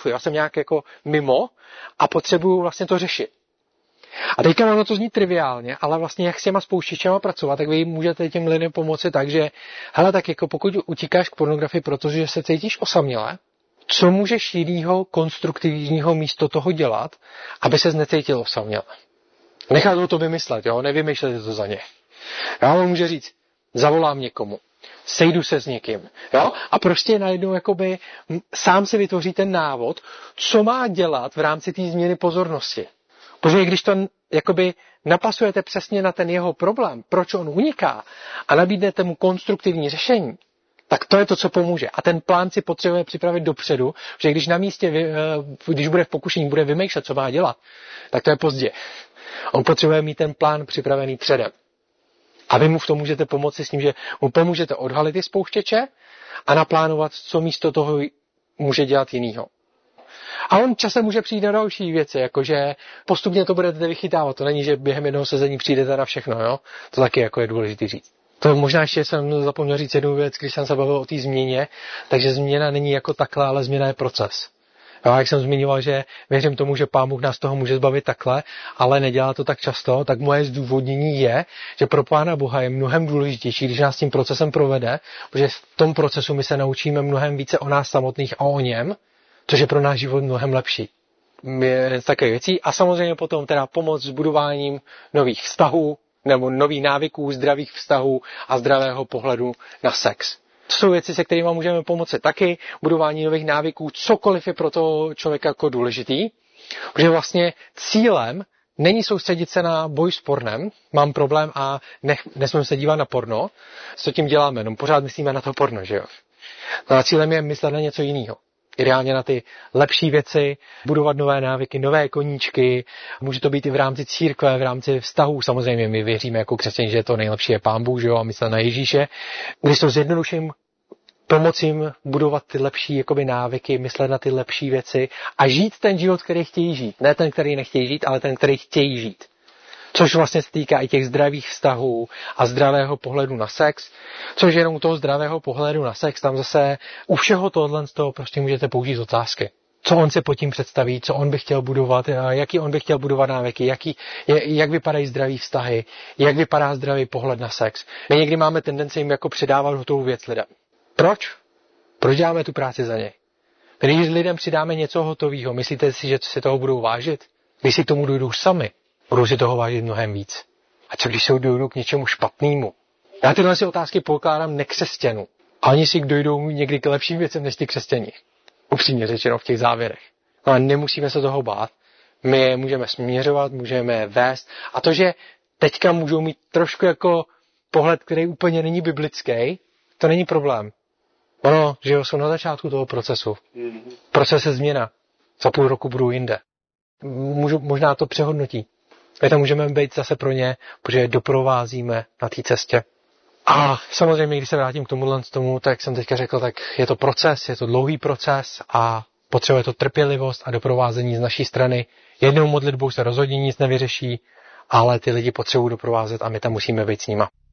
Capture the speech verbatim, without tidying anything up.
off, já jsem nějak jako mimo a potřebuju vlastně to řešit. A teďka ono to zní triviálně, ale vlastně jak s těma spouštěčema pracovat, tak vy můžete těm lidem pomoci tak, že hele, tak jako pokud utíkáš k pornografii, protože se cítíš osaměle, co můžeš jinýho konstruktivního místo toho dělat, aby ses necítil osaměle. Nechat ho to vymyslet, jo, nevymýšlejte to za ně. Já on může říct, zavolám někomu, sejdu se s někým, jo, a prostě najednou jakoby sám si vytvoří ten návod, co má dělat v rámci té změny pozornosti. Protože když to jakoby napasujete přesně na ten jeho problém, proč on uniká, a nabídnete mu konstruktivní řešení, tak to je to, co pomůže. A ten plán si potřebuje připravit dopředu, že když na místě, když bude v pokušení, bude vymýšlet, co má dělat, tak to je pozdě. On potřebuje mít ten plán připravený předem. A vy mu v tom můžete pomoci s tím, že mu pomůžete odhalit ty spouštěče a naplánovat, co místo toho může dělat jinýho. A on časem může přijít na další věci, jakože postupně to budete vychytávat. To není, že během jednoho sezení přijdete na všechno, jo? To taky jako je důležité říct. To možná ještě jsem zapomněl říct jednu věc, když jsem se bavil o té změně, takže změna není jako takhle, ale změna je proces. Jo, jak jsem zmiňoval, že věřím tomu, že Pán Bůh nás toho může zbavit takhle, ale nedělá to tak často, tak moje zdůvodnění je, že pro Pána Boha je mnohem důležitější, když nás tím procesem provede, protože v tom procesu my se naučíme mnohem více o nás samotných a o něm, což je pro náš život mnohem lepší. Je takové věcí a samozřejmě potom teda pomoc s budováním nových vztahů nebo nových návyků, zdravých vztahů a zdravého pohledu na sex. To jsou věci, se kterými můžeme pomoci taky, budování nových návyků, cokoliv je pro toho člověka jako důležitý, protože vlastně cílem není soustředit se na boj s pornem, mám problém a nech, nesmím se dívat na porno, co tím děláme, no pořád myslíme na to porno, že jo. No a cílem je myslet na něco jiného. Ideálně na ty lepší věci, budovat nové návyky, nové koníčky, může to být i v rámci církve, v rámci vztahů, samozřejmě my věříme jako křesťané, že to nejlepší je Pán Bůh, že jo, a myslet na Ježíše. Když to zjednoduším, pomoci jim budovat ty lepší jakoby návyky, myslet na ty lepší věci a žít ten život, který chtějí žít. Ne ten, který nechtějí žít, ale ten, který chtějí žít. Což vlastně se týká i těch zdravých vztahů a zdravého pohledu na sex, což jenom u toho zdravého pohledu na sex, tam zase u všeho tohle z toho prostě můžete použít otázky. Co on si pod tím představí, co on by chtěl budovat, jaký on by chtěl budovat návyky, jaký, jak vypadají zdraví vztahy, jak vypadá zdravý pohled na sex. My někdy máme tendenci jim jako předávat hotovou věc lidem. Proč? Proč děláme tu práci za ně? Když lidem přidáme něco hotového, myslíte si, že si toho budou vážit? Když si k tomu dojdou sami, budou si toho vážit mnohem víc. A co když se dojdou k něčemu špatnému? Já tyhle si otázky pokládám nekřesťanů. A oni si dojdou někdy k lepším věcem než ty křesťaní. Upřímně řečeno v těch závěrech. No a nemusíme se toho bát. My je můžeme směřovat, můžeme je vést. A to, že teďka můžou mít trošku jako pohled, který úplně není biblický, to není problém. Ono, že jo, jsou na začátku toho procesu. Proces je změna. Za půl roku budou jinde. Můžu, možná to přehodnotí. My tam můžeme být zase pro ně, protože je doprovázíme na té cestě. A samozřejmě, když se vrátím k tomuhle tomu, tak jak jsem teďka řekl, tak je to proces, je to dlouhý proces a potřebuje to trpělivost a doprovázení z naší strany. Jednou modlitbou se rozhodně nic nevyřeší, ale ty lidi potřebují doprovázet a my tam musíme být s nima.